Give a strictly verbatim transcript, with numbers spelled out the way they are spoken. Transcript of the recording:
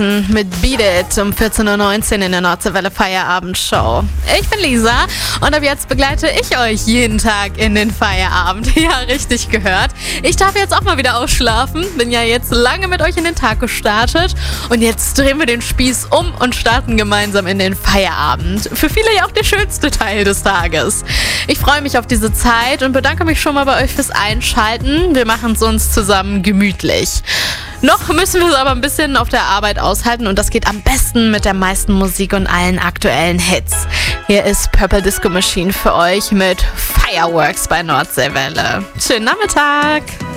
mit Beat It um vierzehn Uhr neunzehn in der Nordseewelle Feierabendshow. Ich bin Lisa und ab jetzt begleite ich euch jeden Tag in den Feierabend. Ja, richtig gehört. Ich darf jetzt auch mal wieder ausschlafen. Bin ja jetzt lange mit euch in den Tag gestartet und jetzt drehen wir den Spieß um und starten gemeinsam in den Feierabend. Für viele ja auch der schönste Teil des Tages. Ich freue mich auf diese Zeit und bedanke mich schon mal bei euch fürs Einschalten. Wir machen es uns zusammen gemütlich. Noch müssen wir es aber ein bisschen auf der Arbeit aushalten und das geht am besten mit der meisten Musik und allen aktuellen Hits. Hier ist Purple Disco Machine für euch mit Fireworks bei Nordseewelle. Schönen Nachmittag!